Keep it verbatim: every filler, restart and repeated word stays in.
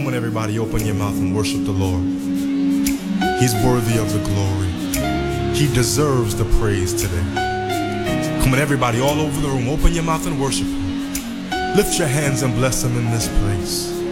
on, everybody, open your mouth and worship the Lord. He's worthy of the glory. He deserves the praise today. Come on, everybody, all over the room, open your mouth and worship Him. Lift your hands and bless Him in this place.